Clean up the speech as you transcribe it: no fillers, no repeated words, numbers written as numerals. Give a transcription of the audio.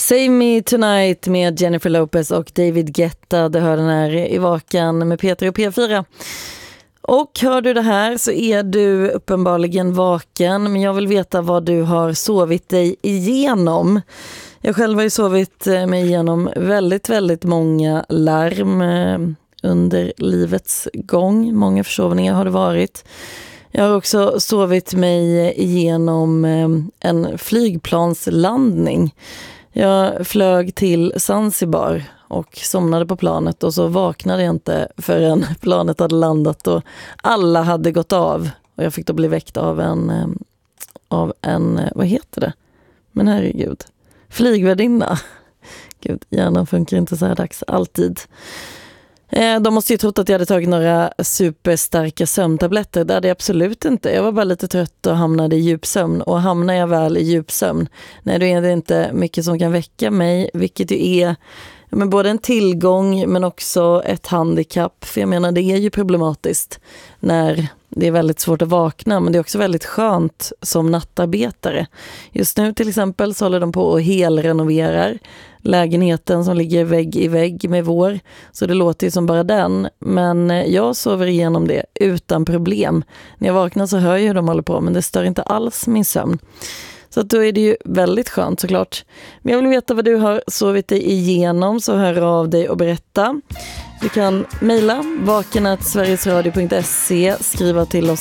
Save Me Tonight med Jennifer Lopez och David Guetta. Det hör den här i Vakan med Peter och P4. Och hör du det här så är du uppenbarligen vaken, men jag vill veta vad du har sovit dig igenom. Jag själv har ju sovit mig igenom väldigt, väldigt många larm under livets gång. Många försovningar har det varit. Jag har också sovit mig igenom en flygplanslandning. Jag flög till Zanzibar och somnade på planet och så vaknade jag inte förrän planet hade landat och alla hade gått av. Och jag fick då bli väckt av en vad heter det? Men herregud, flygvärdinna. Gud, hjärnan funkar inte så här dags, alltid. De måste ju trott att jag hade tagit några superstarka sömntabletter. Det hade jag absolut inte. Jag var bara lite trött och hamnade i djupsömn. Och hamnar jag väl i djupsömn, nej, då är det inte mycket som kan väcka mig. Vilket ju är både en tillgång men också ett handikapp. För jag menar, det är ju problematiskt när det är väldigt svårt att vakna. Men det är också väldigt skönt som nattarbetare. Just nu till exempel så håller de på och helrenoverar lägenheten som ligger vägg i vägg med vår. Så det låter ju som bara den. Men jag sover igenom det utan problem. När jag vaknar så hör jag hur de håller på, men det stör inte alls min sömn. Så att då är det ju väldigt skönt såklart. Men jag vill veta vad du har sovit dig igenom, så hör av dig och berätta. Du kan mejla vaken@sverigesradio.se, skriva till oss